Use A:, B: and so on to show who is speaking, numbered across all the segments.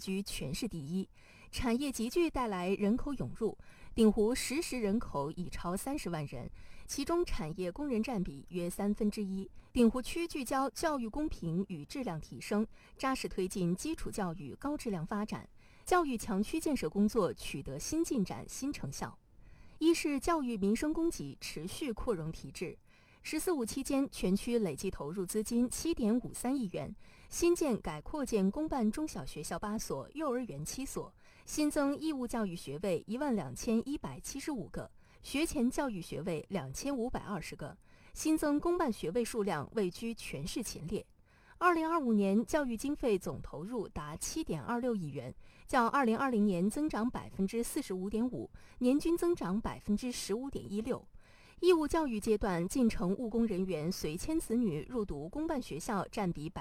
A: 居全市第一。产业集聚带来人口涌入，鼎湖实时人口已超30万人，其中产业工人占比约1/3。鼎湖区聚焦教育公平与质量提升，扎实推进基础教育高质量发展，教育强区建设工作取得新进展、新成效。一是教育民生供给持续扩容提质。“14·5”期间，全区累计投入资金7.53亿元，新建改扩建公办中小学校8所，幼儿园7所，新增义务教育学位12175个，学前教育学位2520个，新增公办学位数量位居全市前列。2025年教育经费总投入达7.26亿元，较2020年增长45.5%，年均增长15.16%。义务教育阶段进城务工人员随迁子女入读公办学校占比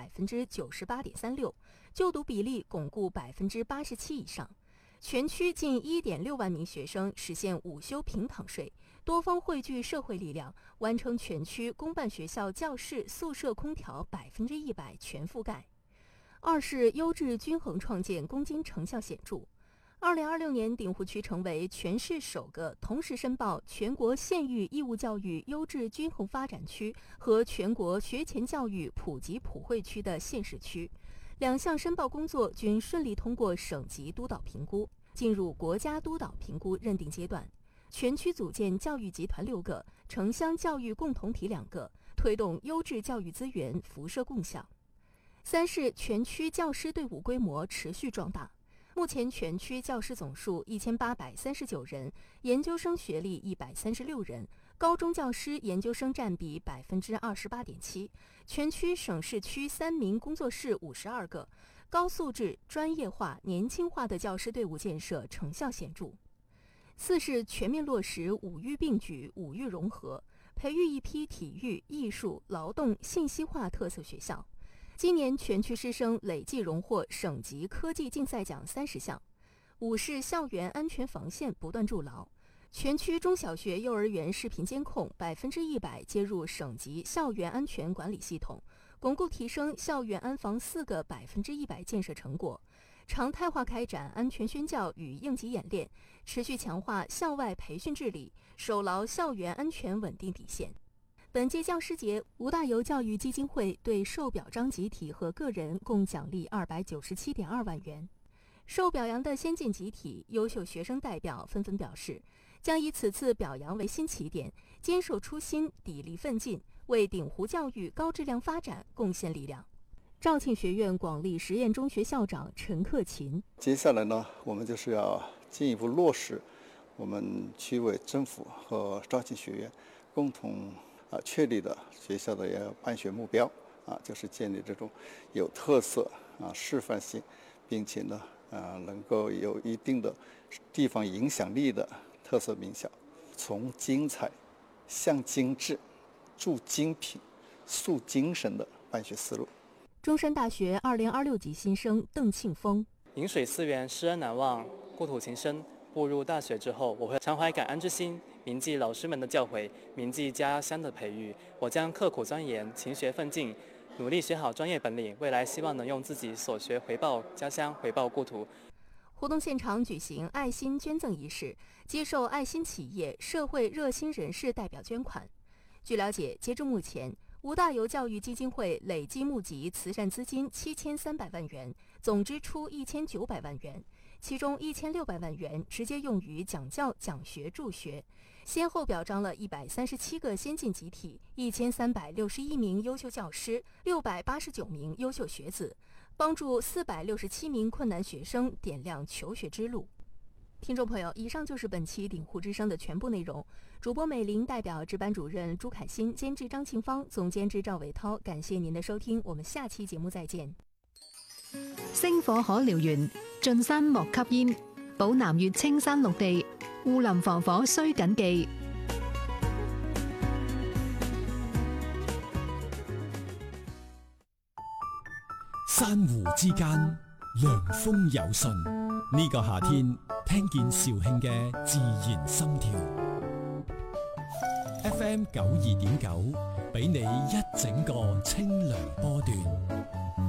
A: 98.36%，就读比例巩固87%以上。全区近1.6万名学生实现午休平躺睡，多方汇聚社会力量，完成全区公办学校教室、宿舍空调100%全覆盖。二是优质均衡创建攻坚成效显著。2026年，鼎湖区成为全市首个同时申报全国县域义务教育优质均衡发展区和全国学前教育普及普惠区的县市区，2项申报工作均顺利通过省级督导评估，进入国家督导评估认定阶段。全区组建教育集团6个，城乡教育共同体2个，推动优质教育资源辐射共享。三是全区教师队伍规模持续壮大。目前全区教师总数1839人，研究生学历136人，高中教师研究生占比28.7%。全区省市区3民工作室52个，高素质、专业化、年轻化的教师队伍建设成效显著。四是全面落实5育并举、5育融合，培育一批体育、艺术、劳动、信息化特色学校。今年全区师生累计荣获省级科技竞赛奖30项。五是校园安全防线不断筑牢，全区中小学、幼儿园视频监控100%接入省级校园安全管理系统，巩固提升校园安防4个100%建设成果，常态化开展安全宣教与应急演练，持续强化校外培训治理，守牢校园安全稳定底线。本届教师节，吴大猷教育基金会对受表彰集体和个人共奖励297.2万元。受表扬的先进集体、优秀学生代表纷纷表示，将以此次表扬为新起点，坚守初心，砥砺奋进，为鼎湖教育高质量发展贡献力量。肇庆学院广利实验中学校长陈克勤：
B: 接下来呢，我们就是要进一步落实我们区委政府和肇庆学院共同确立的学校的一个办学目标就是建立这种有特色示范性，并且呢能够有一定的地方影响力的特色名校，从精彩向精致，铸精品，塑精神的办学思路。
A: 中山大学2026级新生邓庆峰：
C: 饮水思源，师恩难忘，故土情深。步入大学之后，我会常怀感恩之心，铭记老师们的教诲，铭记家乡的培育。我将刻苦钻研，勤学奋进，努力学好专业本领，未来希望能用自己所学回报家乡，回报故土。
A: 活动现场举行爱心捐赠仪式，接受爱心企业、社会热心人士代表捐款。据了解，截至目前，吴大猷教育基金会累计募集慈善资金7300万元，总支出1900万元，其中1600万元直接用于讲教、讲学、助学，先后表彰了137个先进集体、1361名优秀教师、689名优秀学子，帮助467名困难学生点亮求学之路。听众朋友，以上就是本期鼎湖之声的全部内容。主播美玲代表值班主任朱凯欣、监制張慶芳、總監製趙偉滔，感謝您的收聽，我們下期節目再見。
D: 星火可燎原，進山莫吸煙，保南粵青山綠地，護林防火須謹記。
E: 珊瑚之間，涼風有信。呢個夏天，聽見肇慶嘅自然心跳。FM 92.9，俾你一整個清涼波段。